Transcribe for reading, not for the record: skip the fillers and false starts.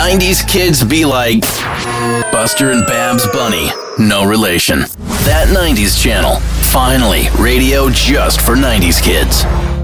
90s kids be like, Buster and Babs Bunny, no relation. That 90s channel, finally radio just for 90s kids.